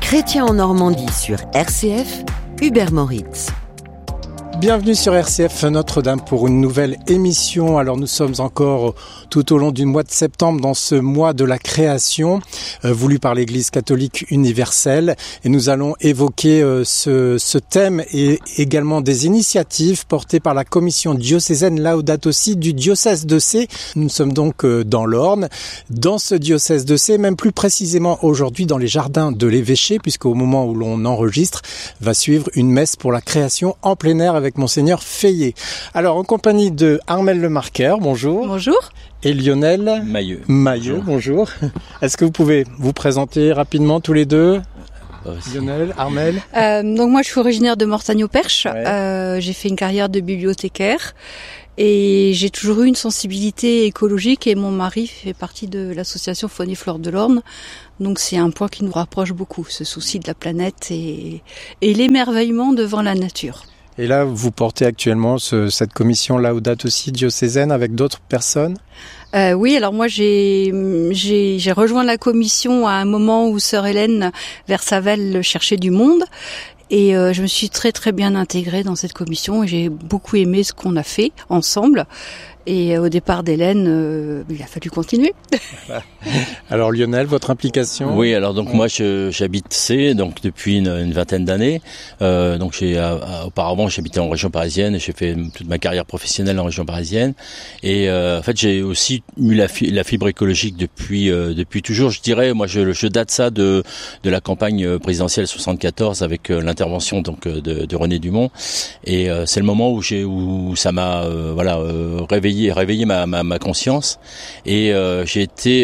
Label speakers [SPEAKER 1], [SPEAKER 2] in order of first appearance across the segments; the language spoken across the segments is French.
[SPEAKER 1] Chrétiens en Normandie sur RCF, Hubert Moritz.
[SPEAKER 2] Bienvenue sur RCF Notre-Dame pour une nouvelle émission. Alors nous sommes encore tout au long du mois de septembre dans ce mois de la création voulu par l'Église catholique universelle et nous allons évoquer ce thème et également des initiatives portées par la commission diocésaine Laudato Si du diocèse de Sées. Nous sommes donc dans l'Orne, dans ce diocèse de Sées, même plus précisément aujourd'hui dans les jardins de l'évêché, puisqu'au moment où l'on enregistre va suivre une messe pour la création en plein air avec Monseigneur Feillet. Alors, en compagnie de Armelle Lemarquer, bonjour.
[SPEAKER 3] Bonjour.
[SPEAKER 2] Et Lionel Mailleux, bonjour. Est-ce que vous pouvez vous présenter rapidement tous les deux ? Lionel, Armelle.
[SPEAKER 3] Donc moi, je suis originaire de Mortagne-au-Perche.
[SPEAKER 2] Ouais.
[SPEAKER 3] J'ai fait une carrière de bibliothécaire et j'ai toujours eu une sensibilité écologique et mon mari fait partie de l'association Faune et Flore de l'Orne. Donc c'est un point qui nous rapproche beaucoup, ce souci de la planète et l'émerveillement devant la nature.
[SPEAKER 2] Et là, vous portez actuellement cette commission Laudato Si diocésaine avec d'autres personnes ?
[SPEAKER 3] Oui, alors moi j'ai rejoint la commission à un moment où sœur Hélène Versavel cherchait du monde et je me suis très très bien intégrée dans cette commission et j'ai beaucoup aimé ce qu'on a fait ensemble. Et au départ d'Hélène, il a fallu continuer.
[SPEAKER 2] Alors Lionel, votre implication ?
[SPEAKER 4] Oui, alors donc moi j'habite Sées donc depuis une vingtaine d'années. Donc auparavant j'habitais en région parisienne et j'ai fait toute ma carrière professionnelle en région parisienne. Et en fait j'ai aussi eu la fibre écologique depuis toujours. Je dirais, moi je date ça de la campagne présidentielle 74 avec l'intervention donc de René Dumont. Et c'est le moment où ça m'a réveillé ma conscience et j'ai été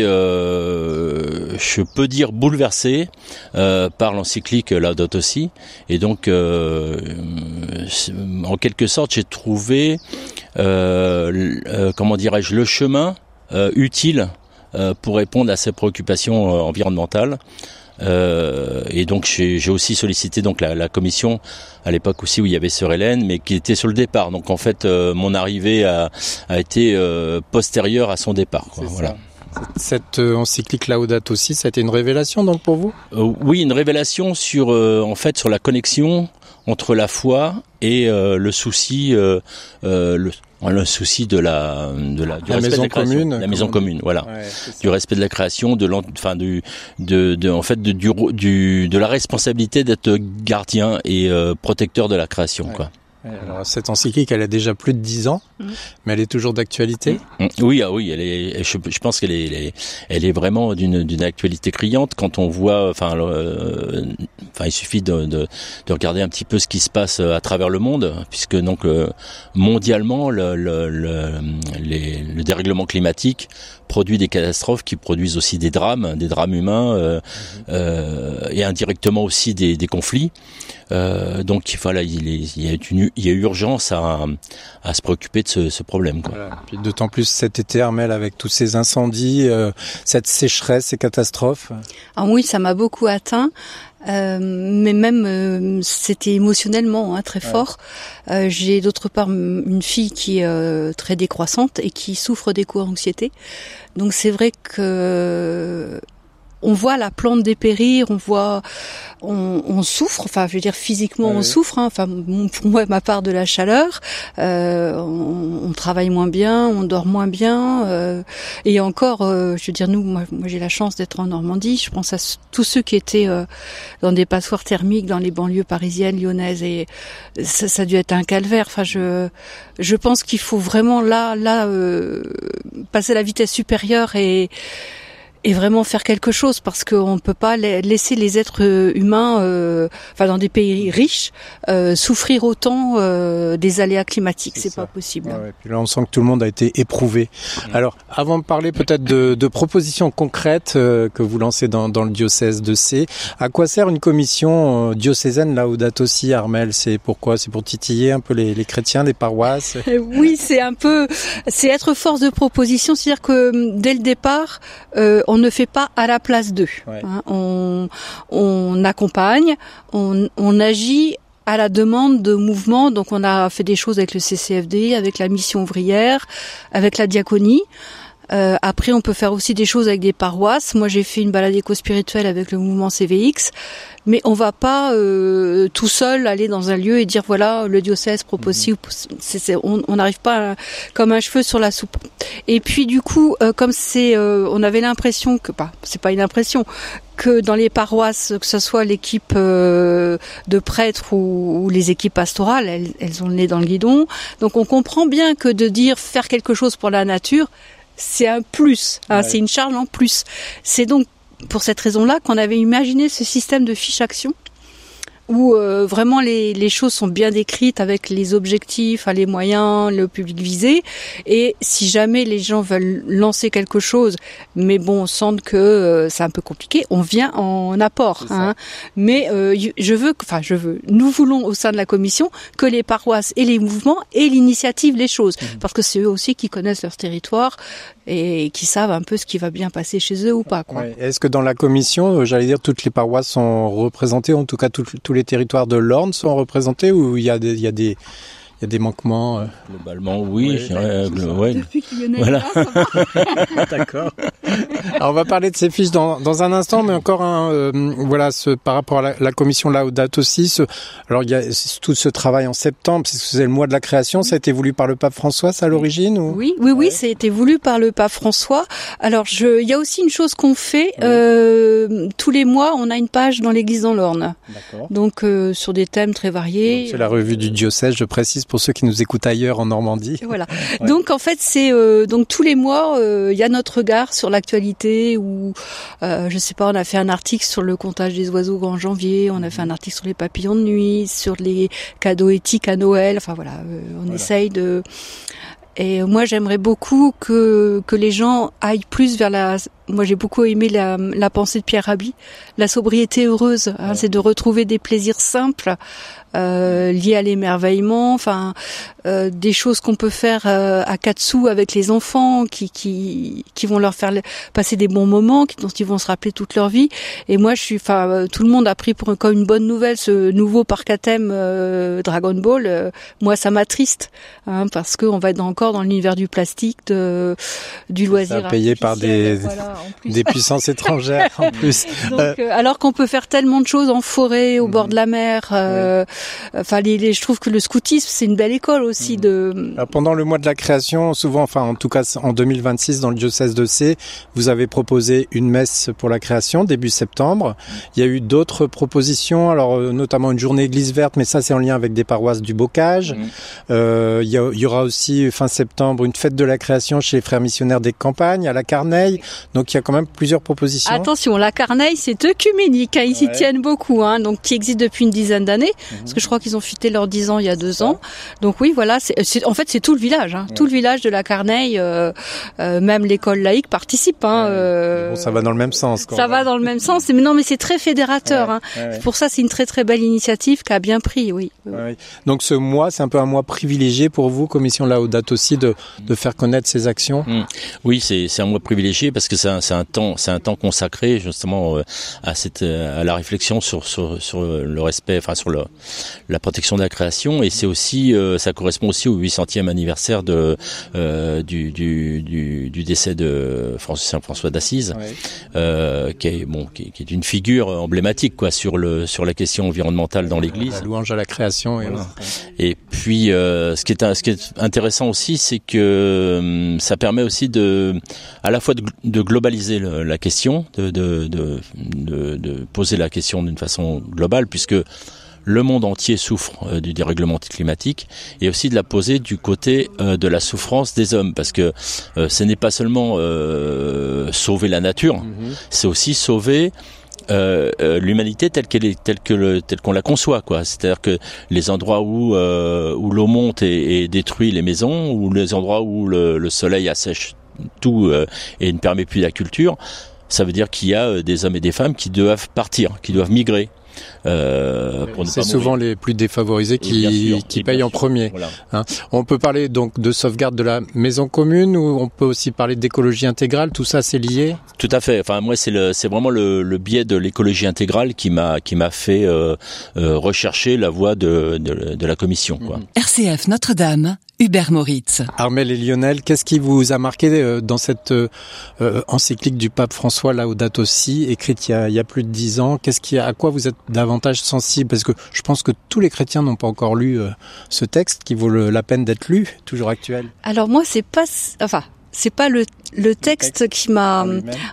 [SPEAKER 4] je peux dire bouleversé par l'encyclique Laudato Si et donc en quelque sorte j'ai trouvé comment dirais-je le chemin utile pour répondre à ces préoccupations environnementales. Et donc j'ai aussi sollicité donc la commission à l'époque aussi où il y avait sœur Hélène mais qui était sur le départ. Donc en fait mon arrivée a été postérieure à son départ quoi. Voilà.
[SPEAKER 2] Cette encyclique Laudato Si, ça a été une révélation donc pour vous ?
[SPEAKER 4] Oui, une révélation sur en fait sur la connexion entre la foi et le souci le souci du respect
[SPEAKER 2] maison
[SPEAKER 4] de la création,
[SPEAKER 2] commune,
[SPEAKER 4] la maison commune, voilà,
[SPEAKER 2] ouais,
[SPEAKER 4] du respect de la création, de la responsabilité d'être gardien et protecteur de la création,
[SPEAKER 2] ouais.
[SPEAKER 4] quoi.
[SPEAKER 2] Alors, cette encyclique, elle a déjà plus de 10 ans, mais elle est toujours d'actualité.
[SPEAKER 4] Oui, je pense qu'elle est vraiment d'une actualité criante quand on voit, il suffit de regarder un petit peu ce qui se passe à travers le monde, puisque donc mondialement le dérèglement climatique produit des catastrophes qui produisent aussi des drames humains et indirectement aussi des conflits. Donc voilà, il y a urgence à se préoccuper de ce problème, quoi.
[SPEAKER 2] Voilà. Puis d'autant plus cet été, Armelle, avec tous ces incendies, cette sécheresse, ces catastrophes.
[SPEAKER 3] Ah oui, ça m'a beaucoup atteint. Mais même c'était émotionnellement très fort. J'ai d'autre part une fille qui est très décroissante et qui souffre d'éco-anxiété. Donc c'est vrai que on voit la plante dépérir, on souffre, enfin je veux dire physiquement on souffre, enfin pour moi ma part de la chaleur, on travaille moins bien, on dort moins bien, et encore je veux dire moi j'ai la chance d'être en Normandie, je pense à tous ceux qui étaient dans des passoires thermiques dans les banlieues parisiennes, lyonnaises, et ça a dû être un calvaire. Enfin je pense qu'il faut vraiment là passer à la vitesse supérieure et vraiment faire quelque chose, parce qu'on ne peut pas laisser les êtres humains, dans des pays riches, souffrir autant des aléas climatiques. C'est pas possible.
[SPEAKER 2] Ouais, puis là, on sent que tout le monde a été éprouvé. Alors, avant de parler peut-être de propositions concrètes que vous lancez dans le diocèse de Sées, à quoi sert une commission diocésaine Laudato Si, Armelle ? C'est pourquoi ? C'est pour titiller un peu les chrétiens, les paroisses ?
[SPEAKER 3] Oui, c'est être force de proposition, c'est-à-dire que dès le départ, on ne fait pas à la place d'eux. Ouais. On accompagne, on agit à la demande de mouvements. Donc on a fait des choses avec le CCFD, avec la mission ouvrière, avec la diaconie. Après, on peut faire aussi des choses avec des paroisses. Moi, j'ai fait une balade éco-spirituelle avec le mouvement CVX, mais on va pas tout seul aller dans un lieu et dire voilà, le diocèse propose ci. On n'arrive pas comme un cheveu sur la soupe. Et puis du coup, comme on avait l'impression que, c'est pas une impression, que dans les paroisses, que ce soit l'équipe de prêtres ou les équipes pastorales, elles ont le nez dans le guidon. Donc on comprend bien que de dire faire quelque chose pour la nature, c'est un plus, c'est une charge en plus. C'est donc pour cette raison-là qu'on avait imaginé ce système de fiche action où vraiment les choses sont bien décrites avec les objectifs, les moyens, le public visé. Et si jamais les gens veulent lancer quelque chose, mais bon, on sent que c'est un peu compliqué, on vient en apport. Mais nous voulons au sein de la commission que les paroisses et les mouvements aient l'initiative des choses, parce que c'est eux aussi qui connaissent leur territoire et qui savent un peu ce qui va bien passer chez eux ou pas, quoi.
[SPEAKER 2] Ouais. Est-ce que dans la commission, j'allais dire, toutes les paroisses sont représentées, en tout cas tous les territoires de l'Orne sont représentés, ou il y a des manquements
[SPEAKER 4] Globalement, oui.
[SPEAKER 3] Depuis qu'il y en a
[SPEAKER 4] voilà.
[SPEAKER 2] D'accord. Alors on va parler de ces fiches dans un instant, mais encore par rapport à la commission Laudato Si. Alors il y a tout ce travail en septembre, parce que c'est le mois de la création. Ça a été voulu par le pape François, ça à l'origine, ou...
[SPEAKER 3] Oui, ça a été voulu par le pape François. Alors il y a aussi une chose qu'on fait tous les mois, on a une page dans l'église dans l'Orne. D'accord. Donc sur des thèmes très variés.
[SPEAKER 2] Donc, c'est la revue du diocèse, je précise pour ceux qui nous écoutent ailleurs en Normandie.
[SPEAKER 3] Voilà. Ouais. Donc en fait c'est donc tous les mois il y a notre regard sur l'actualité, ou je sais pas, on a fait un article sur le comptage des oiseaux en janvier, on a fait un article sur les papillons de nuit, sur les cadeaux éthiques à Noël. Enfin voilà, essaye de. Et moi, j'aimerais beaucoup que les gens aillent plus vers moi, j'ai beaucoup aimé la pensée de Pierre Rabhi, la sobriété heureuse. C'est de retrouver des plaisirs simples liés à l'émerveillement. Enfin, des choses qu'on peut faire à 4 sous avec les enfants, qui vont leur faire passer des bons moments, dont ils vont se rappeler toute leur vie. Et moi, tout le monde a pris comme une bonne nouvelle ce nouveau parc à thème Dragon Ball. Moi, ça m'attriste, parce qu'on va être encore dans l'univers du plastique, du loisir.
[SPEAKER 2] Ça payé par des puissances étrangères en plus.
[SPEAKER 3] Donc, alors qu'on peut faire tellement de choses en forêt, au bord de la mer. Je trouve que le scoutisme, c'est une belle école aussi
[SPEAKER 2] Alors, pendant le mois de la création, souvent, en tout cas en 2026, dans le diocèse de Sées, vous avez proposé une messe pour la création début septembre. Il y a eu d'autres propositions, alors notamment une journée église verte, mais ça c'est en lien avec des paroisses du Bocage. Il y aura aussi fin septembre une fête de la création chez les frères missionnaires des campagnes à la Carneille. Donc il y a quand même plusieurs propositions.
[SPEAKER 3] Attention, la Carneille, c'est œcuménique, ils y tiennent beaucoup, donc qui existe depuis une dizaine d'années, parce que je crois qu'ils ont fêté leurs 10 ans il y a 2 ans. Donc oui, voilà, en fait c'est tout le village, tout le village de la Carneille, même l'école laïque participe.
[SPEAKER 2] Bon, ça va dans le même sens.
[SPEAKER 3] Ça va dans le même sens, mais c'est très fédérateur. Pour ça, c'est une très très belle initiative qui a bien pris, oui.
[SPEAKER 2] Donc ce mois, c'est un peu un mois privilégié pour vous, commission Laudato Si, de faire connaître ces actions.
[SPEAKER 4] Oui, c'est un mois privilégié parce que c'est un temps consacré justement à la réflexion sur le respect, sur la protection de la création, et c'est aussi ça correspond aussi au 800e anniversaire du décès de Saint François d'Assise, qui est une figure emblématique sur la question environnementale dans l'Église.
[SPEAKER 2] La louange à la création.
[SPEAKER 4] Et puis ce qui est intéressant aussi, c'est que ça permet aussi à la fois de globaliser la question, de poser la question d'une façon globale, puisque le monde entier souffre du dérèglement climatique, et aussi de la poser du côté de la souffrance des hommes, parce que ce n'est pas seulement sauver la nature, c'est aussi sauver l'humanité telle qu'on la conçoit, c'est-à-dire que les endroits où l'eau monte et détruit les maisons, ou les endroits où le soleil assèche tout et ne permet plus la culture, ça veut dire qu'il y a des hommes et des femmes qui doivent partir, qui doivent migrer.
[SPEAKER 2] C'est souvent les plus défavorisés qui payent en premier. Voilà. On peut parler donc de sauvegarde de la maison commune, ou on peut aussi parler d'écologie intégrale. Tout ça, c'est lié.
[SPEAKER 4] Tout à fait. Moi, c'est vraiment le biais de l'écologie intégrale qui m'a fait rechercher la voie de la commission.
[SPEAKER 1] RCF Notre-Dame, Hubert Moritz.
[SPEAKER 2] Armelle et Lionel, qu'est-ce qui vous a marqué dans cette encyclique du pape François Laudato Si, écrite il y a plus de 10 ans? À quoi vous êtes davantage sensible? Parce que je pense que tous les chrétiens n'ont pas encore lu ce texte qui vaut la peine d'être lu, toujours actuel.
[SPEAKER 3] Alors moi, c'est pas le texte qui m'a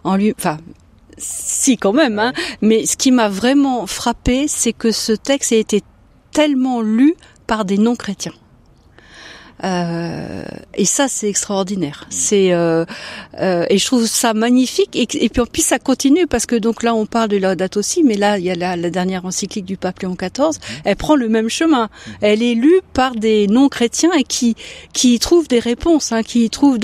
[SPEAKER 3] si quand même, hein. Mais ce qui m'a vraiment frappé, c'est que ce texte a été tellement lu par des non-chrétiens. Et ça, c'est extraordinaire. Et je trouve ça magnifique. Et puis en plus, ça continue parce que donc là, on parle de Laudato Si, mais là, il y a la dernière encyclique du pape Léon XIV. Elle prend le même chemin. Elle est lue par des non-chrétiens et qui trouvent des réponses, hein, qui trouvent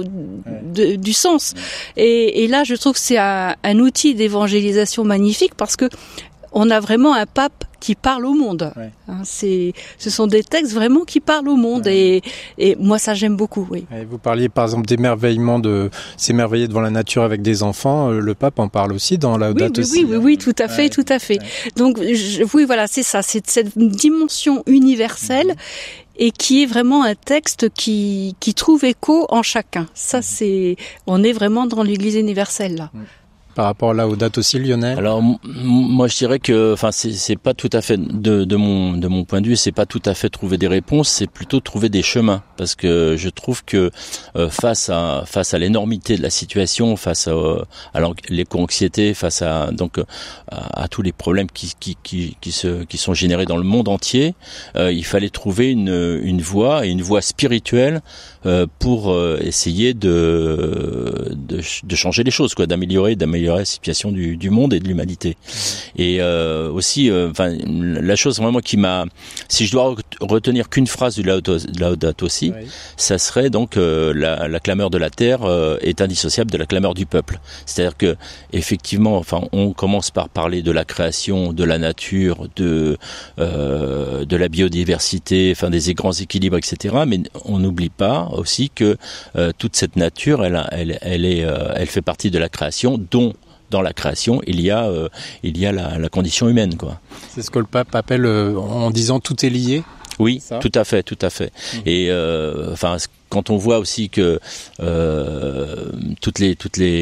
[SPEAKER 3] du sens. Et là, je trouve que c'est un outil d'évangélisation magnifique parce que on a vraiment un pape qui parle au monde. Ouais. Hein, ce sont des textes vraiment qui parlent au monde, ouais. et moi ça j'aime beaucoup. Oui.
[SPEAKER 2] Et vous parliez par exemple d'émerveillement, de s'émerveiller devant la nature avec des enfants. Le pape en parle aussi dans Laudato Si.
[SPEAKER 3] Oui, tout à fait. Ouais. Donc voilà, c'est ça, c'est cette dimension universelle. Et qui est vraiment un texte qui trouve écho en chacun. Ça on est vraiment dans l'Église universelle là.
[SPEAKER 2] Par rapport à Laudato Si, Lionel?
[SPEAKER 4] Alors moi je dirais que c'est pas tout à fait de mon point de vue, c'est pas tout à fait trouver des réponses, c'est plutôt trouver des chemins, parce que je trouve que face à l'énormité de la situation, face à l'éco-anxiété, face à tous les problèmes qui sont générés dans le monde entier, il fallait trouver une voie spirituelle pour essayer de changer les choses, d'améliorer la situation du monde et de l'humanité. Et aussi, la chose vraiment qui m'a, si je dois retenir qu'une phrase du Laudato Si, oui, ça serait donc la clameur de la terre est indissociable de la clameur du peuple. C'est-à-dire que effectivement, on commence par parler de la création, de la nature, de la biodiversité, des grands équilibres, etc. Mais on n'oublie pas aussi que toute cette nature, elle fait partie de la création, dont dans la création, il y a la condition humaine, quoi.
[SPEAKER 2] C'est ce que le pape appelle en disant tout est lié.
[SPEAKER 4] Oui, tout à fait. Et quand on voit aussi que toutes les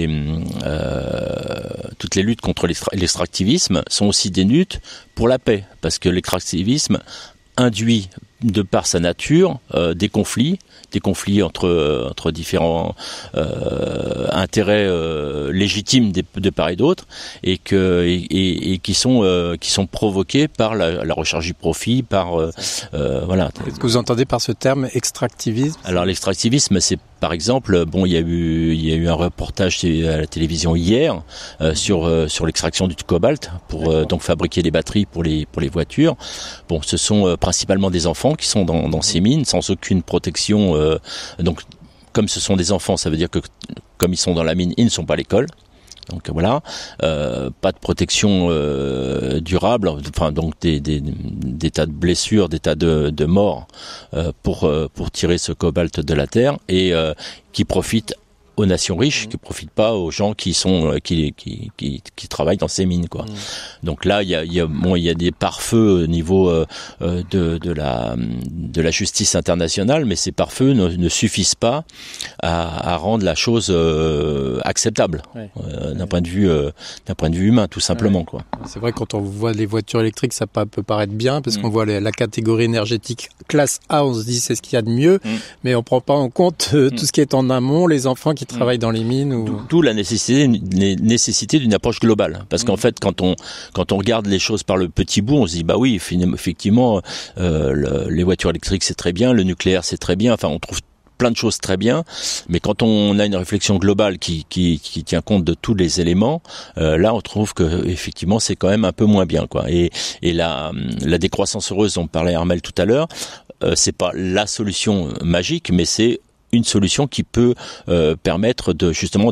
[SPEAKER 4] luttes contre l'extractivisme sont aussi des luttes pour la paix, parce que l'extractivisme induit de par sa nature des conflits entre différents intérêts légitimes de part et d'autre, et qui sont provoqués par la recherche du profit, voilà.
[SPEAKER 2] Qu'est-ce que vous entendez par ce terme extractivisme?
[SPEAKER 4] Alors l'extractivisme, c'est par exemple, il y a eu un reportage à la télévision hier sur l'extraction du cobalt pour donc fabriquer des batteries pour les voitures. Bon, ce sont principalement des enfants qui sont dans ces mines sans aucune protection. Donc, comme ce sont des enfants, ça veut dire que comme ils sont dans la mine, ils ne sont pas à l'école. Donc voilà, pas de protection durable, donc des tas de blessures, des tas de morts pour tirer ce cobalt de la terre, et qui profitent aux nations riches, qui profitent pas aux gens qui travaillent dans ces mines, quoi. Donc là, il y a des pare-feux au niveau de la justice internationale, mais ces pare-feux ne suffisent pas à rendre la chose acceptable, d'un point de vue humain, tout simplement, quoi.
[SPEAKER 2] C'est vrai, quand on voit les voitures électriques, ça peut paraître bien, parce qu'on voit la catégorie énergétique classe A, on se dit c'est ce qu'il y a de mieux, mais on prend pas en compte tout ce qui est en amont, les enfants qui travaillent dans les mines.
[SPEAKER 4] D'où la nécessité d'une approche globale. Parce qu'en fait, quand on regarde les choses par le petit bout, on se dit, bah oui, effectivement, les voitures électriques, c'est très bien, le nucléaire, c'est très bien, on trouve plein de choses très bien, mais quand on a une réflexion globale qui tient compte de tous les éléments, là on trouve que effectivement c'est quand même un peu moins bien, quoi. Et la décroissance heureuse dont parlait Armelle tout à l'heure, c'est pas la solution magique, mais c'est une solution qui peut permettre d'être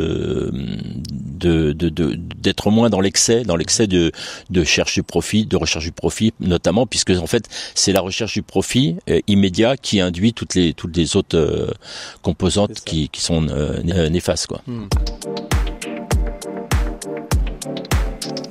[SPEAKER 4] moins dans l'excès de recherche du profit, notamment, puisque en fait c'est la recherche du profit immédiat qui induit toutes les autres composantes qui sont néfastes, quoi.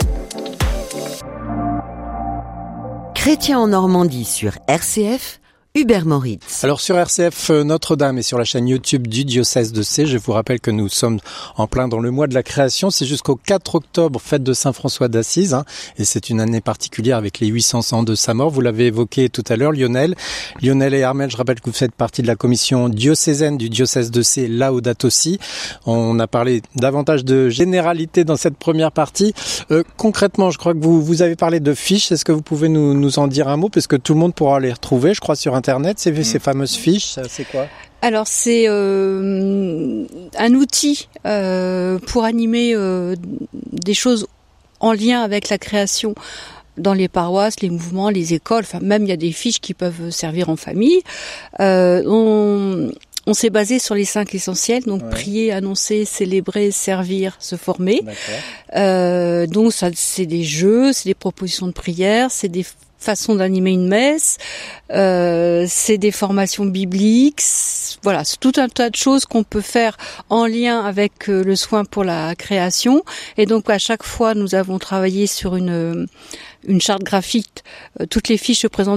[SPEAKER 1] Chrétien en Normandie sur RCF, Hubert Moritz.
[SPEAKER 2] Alors sur RCF Notre-Dame et sur la chaîne YouTube du diocèse de Sées, je vous rappelle que nous sommes en plein dans le mois de la création. C'est jusqu'au 4 octobre, fête de Saint-François d'Assise, et c'est une année particulière avec les 800 ans de sa mort. Vous l'avez évoqué tout à l'heure, Lionel et Armel, je rappelle que vous faites partie de la commission diocésaine du diocèse de Sées, Laudato Si. On a parlé davantage de généralité dans cette première partie. Concrètement, je crois que vous avez parlé de fiches. Est-ce que vous pouvez nous en dire un mot, parce que tout le monde pourra les retrouver, je crois, sur Internet, ces fameuses fiches, c'est quoi ?
[SPEAKER 3] Alors c'est un outil pour animer des choses en lien avec la création dans les paroisses, les mouvements, les écoles. Enfin, même il y a des fiches qui peuvent servir en famille. On s'est basé sur les 5 essentiels, donc prier, annoncer, célébrer, servir, se former. Donc ça, c'est des jeux, c'est des propositions de prière, c'est des façons d'animer une messe, c'est des formations bibliques, voilà, c'est tout un tas de choses qu'on peut faire en lien avec le soin pour la création. Et donc à chaque fois, nous avons travaillé sur une charte graphique. Toutes les fiches se présentent